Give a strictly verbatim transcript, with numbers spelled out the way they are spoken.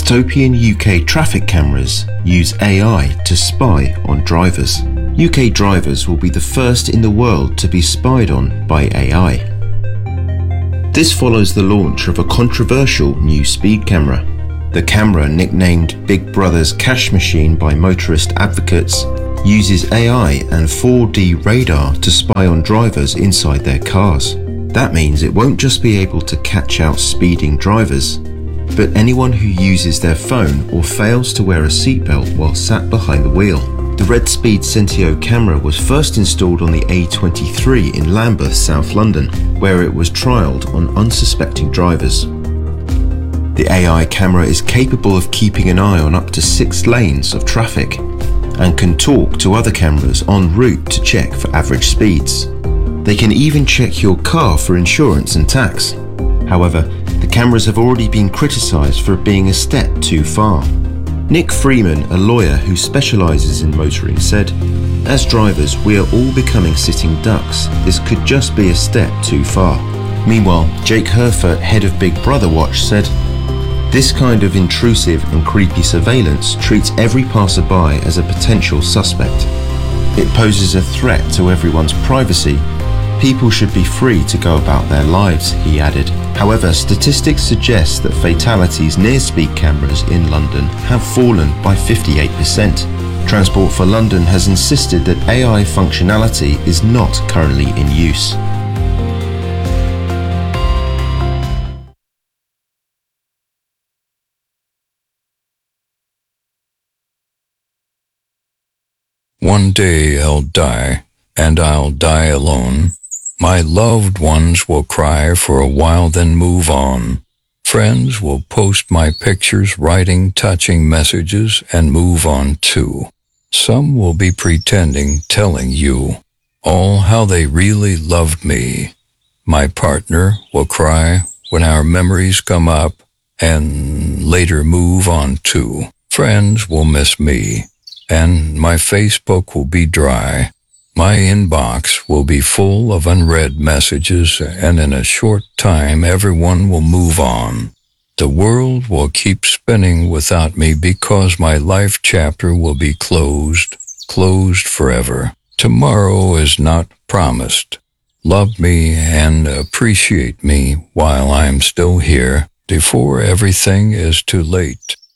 dystopian U K traffic cameras use A I to spy on drivers. U K drivers will be the first in the world to be spied on by A I. This follows the launch of a controversial new speed camera. The camera, nicknamed Big Brother's cash machine by motorist advocates, uses A I and four D radar to spy on drivers inside their cars. That means it won't just be able to catch out speeding drivers, but anyone who uses their phone or fails to wear a seatbelt while sat behind the wheel. The RedSpeed Sentio camera was first installed on the A twenty-three in Lambeth, South London, where it was trialled on unsuspecting drivers. The A I camera is capable of keeping an eye on up to six lanes of traffic and can talk to other cameras en route to check for average speeds. They can even check your car for insurance and tax. However, the cameras have already been criticised for being a step too far. Nick Freeman, a lawyer who specialises in motoring, said, "As drivers, we are all becoming sitting ducks. This could just be a step too far." Meanwhile, Jake Herford, head of Big Brother Watch, said, "This kind of intrusive and creepy surveillance treats every passerby as a potential suspect. It poses a threat to everyone's privacy. People should be free to go about their lives," he added. However, statistics suggest that fatalities near speed cameras in London have fallen by fifty-eight percent. Transport for London has insisted that A I functionality is not currently in use. One day I'll die, and I'll die alone. My loved ones will cry for a while, then move on. Friends will post my pictures, writing touching messages, and move on too. Some will be pretending, telling you all how they really loved me. My partner will cry when our memories come up, and later move on too. Friends will miss me, and my Facebook will be dry. My inbox will be full of unread messages, and in a short time everyone will move on. The world will keep spinning without me because my life chapter will be closed, closed forever. Tomorrow is not promised. Love me and appreciate me while I'm still here, before everything is too late.